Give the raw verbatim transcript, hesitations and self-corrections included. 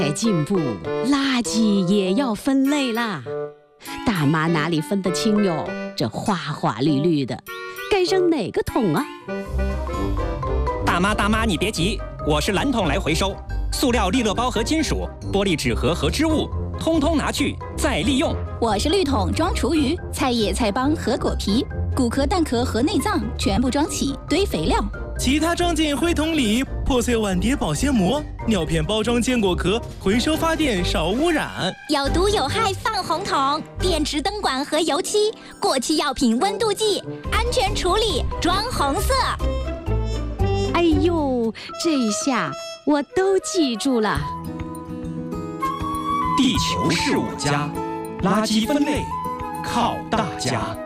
该进步，垃圾也要分类啦。大妈哪里分得清哟？这花花绿绿的，该扔哪个桶啊？ 大妈大妈，你别急，我是蓝桶来回收。塑料利乐包和金属、玻璃纸盒和织物，通通拿去再利用。 我是绿桶装厨余，菜叶菜帮和果皮，骨壳蛋壳和内脏全部装起堆肥料。 其他装进灰桶里，破碎碗碟保鲜膜，尿片包装坚果壳，回收发电少污染。 有毒有害放红桶，电池灯管和油漆，过期药品温度计，安全处理装红色。 哎呦，这下我都记住了。 地球是我家，垃圾分类靠大家。